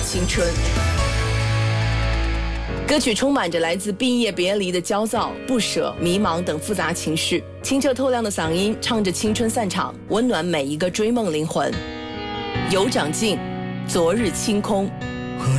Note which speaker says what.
Speaker 1: 青春。歌曲充满着来自毕业别离的焦躁、不舍、迷茫等复杂情绪，清澈透亮的嗓音唱着青春散场，温暖每一个追梦灵魂。有长进，昨日清空。